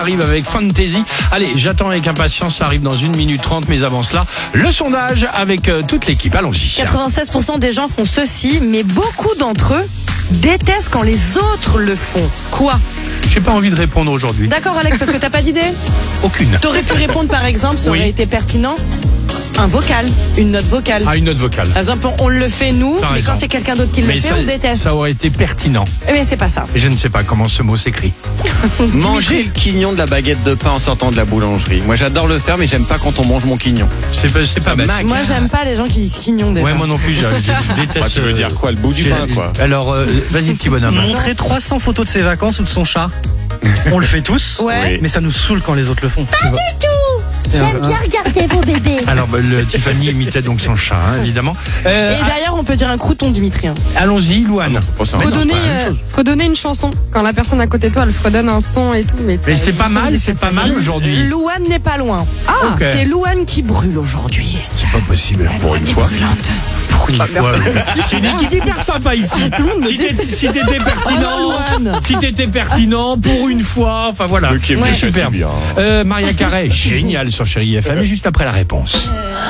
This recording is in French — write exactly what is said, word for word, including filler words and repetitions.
arrive avec Fantasy. Allez, j'attends avec impatience, ça arrive dans une minute trente, mais avant cela, le sondage avec euh, toute l'équipe. Allons-y. quatre-vingt-seize pour cent des gens font ceci, mais beaucoup d'entre eux détestent quand les autres le font. Quoi ? J'ai pas envie de répondre aujourd'hui. D'accord Alex, parce que t'as pas d'idée ? Aucune. T'aurais pu répondre par exemple, ça aurait Oui. été pertinent, un vocal, une note vocale. Ah, une note vocale. Par exemple, on le fait nous, T'as mais raison. quand c'est quelqu'un d'autre qui le Mais fait, ça, on déteste. ça aurait été pertinent. Mais c'est pas ça. Et je ne sais pas comment ce mot s'écrit. Manger le quignon de la baguette de pain en sortant de la boulangerie. Moi j'adore le faire mais j'aime pas quand on mange mon quignon. C'est pas, c'est pas Ça bête. m'agace. Moi, j'aime pas les gens qui disent quignon déjà. Ouais, moi non plus, je, je- je déteste. Ah, tu veux euh, dire quoi, le bout du j'ai- pain, quoi. Alors, euh, vas-y, petit bonhomme. Montrer trois cents photos de ses vacances ou de son chat. On le fait tous, Ouais. mais ça nous saoule quand les autres le font. J'aime bien regarder vos bébés. Alors, bah, le, Tiffany imitait donc son chat, hein, évidemment. Euh, Et d'ailleurs, on peut dire un crouton, Dimitri. hein. allons-y, Louane. Oh, c'est un- Mais Faut non, c'est donner, pas la même euh, chose. faut donner une chanson. Quand la personne à côté de toi, elle fredonne un son et tout. Mais, Mais t'as c'est pas juste mal, envie c'est de pas passer mal la nuit. aujourd'hui. Louane n'est pas loin. Ah, Ok. C'est Louane qui brûle aujourd'hui. C'est pas possible. Pour une fois. Pour une fois. C'est une équipe hyper sympa ici. Si t'étais si t'étais pertinent, Ah, Louane. si t'étais pertinent pour une fois, enfin voilà. Le Québec, C'est c'est super. bien. Euh, Maria Carré, génial sur Chérie F M, et juste après la réponse.